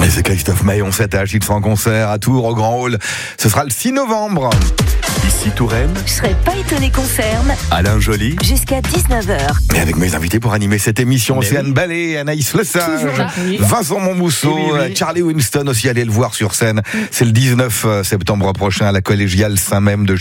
Et c'est Christophe Maé, on s'attache, il te fait un concert à Tours, au Grand Hall. Ce sera le 6 novembre. Ici Touraine. Je serais pas étonné concerne. Alain Joly. Jusqu'à 19h. Et avec mes invités pour animer cette émission, c'est Anne Ballet, Anaïs Lesage, Vincent Montmousseau, Charlie Winston aussi, allez le voir sur scène. C'est le 19 septembre prochain à la collégiale Saint-Même de